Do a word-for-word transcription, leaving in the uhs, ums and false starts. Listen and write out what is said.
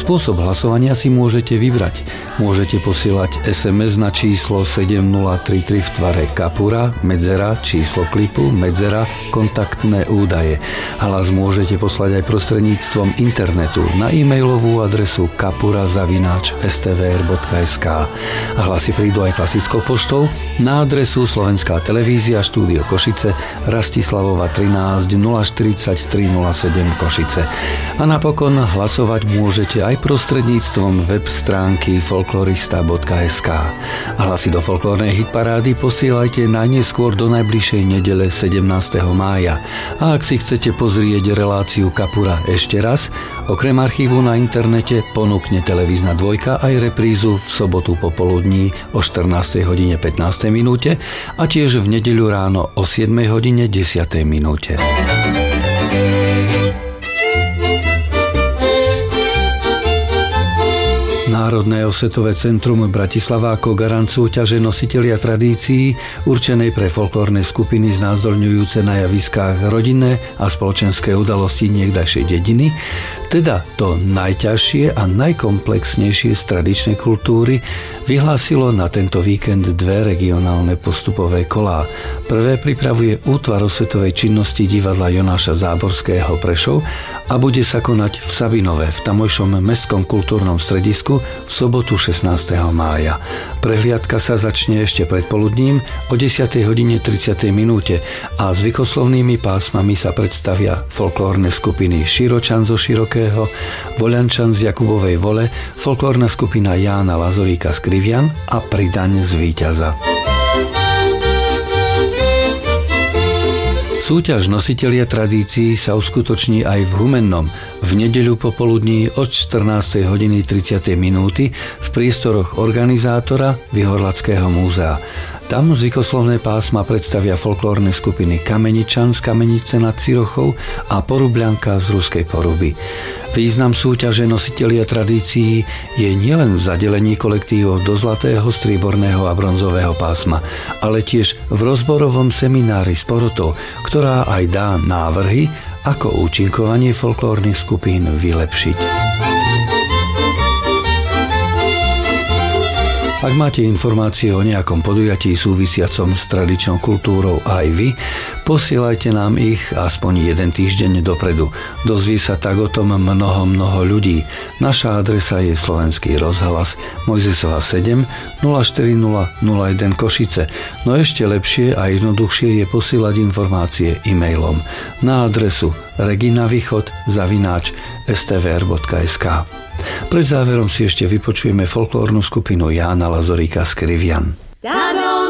Spôsob hlasovania si môžete vybrať. Môžete posielať es em es na číslo sedem nula tri tri v tvare kapura, medzera, číslo klipu, medzera, kontaktné údaje. Hlas môžete poslať aj prostredníctvom internetu na e-mailovú adresu kapura zavináč es té vé er bodka es ká. Hlasy prídu aj klasickou poštou na adresu Slovenská televízia, štúdio Košice, Rastislavova trinásť nula štyridsaťtri nula sedem Košice. A napokon hlasovať môžete aj prostredníctvom web stránky folklorista bodka es ká. Hlasy do folklórnej hitparády posielajte najneskôr do najbližšej nedele sedemnásteho mája. A ak si chcete pozrieť reláciu Kapura ešte raz, okrem archívu na internete ponúkne televízna dvojka aj reprízu v sobotu popoludní o štrnástej hodine pätnástej minúte a tiež v nedeľu ráno o siedmej hodine desiatej minúte. Národné osvetové centrum Bratislava ako garant súťaže Nositelia tradícií určenej pre folklórne skupiny znázorňujúce na javiskách rodinné a spoločenské udalosti niekdajšej dediny, teda to najťažšie a najkomplexnejšie z tradičnej kultúry, vyhlásilo na tento víkend dve regionálne postupové kolá. Prvé pripravuje útvar osvetovej činnosti divadla Jonáša Záborského Prešov a bude sa konať v Sabinove v tamojšom mestskom kultúrnom stredisku v sobotu šestnásteho mája. Prehliadka sa začne ešte predpoludním o desiatej hodine tridsiatej minúte a zvykoslovnými pásmami sa predstavia folklórne skupiny Širočan zo Širokého, Voľančan z Jakubovej Vole, folklórna skupina Jána Lazoríka z Krivian a Pridaň z Víťaza. Súťaž Nositelia tradícií sa uskutoční aj v Humennom v nedeľu popoludní od štrnástej hodiny tridsiatej minúty v priestoroch organizátora Vyhorlackého múzea. Tam zvykoslovné pásma predstavia folklórne skupiny Kameničan z Kamenice nad Cirochou a Porubľanka z Ruskej Poruby. Význam súťaže Nositelia tradícií je nielen v zadelení kolektívov do zlatého, strieborného a bronzového pásma, ale tiež v rozborovom seminári s porotou, ktorá aj dá návrhy, ako účinkovanie folklórnych skupín vylepšiť. Ak máte informácie o nejakom podujatí súvisiacom s tradičnou kultúrou aj vy, posielajte nám ich aspoň jeden týždeň dopredu. Dozvie sa tak o tom mnoho, mnoho ľudí. Naša adresa je Slovenský rozhlas Mojzesova sedem nula štyri nula nula jeden Košice. No ešte lepšie a jednoduchšie je posielať informácie e-mailom na adresu reginavýchod zavináč es té vé er bodka es ká. Pred záverom si ešte vypočujeme folklórnu skupinu Jána Lazoríka z Krivian.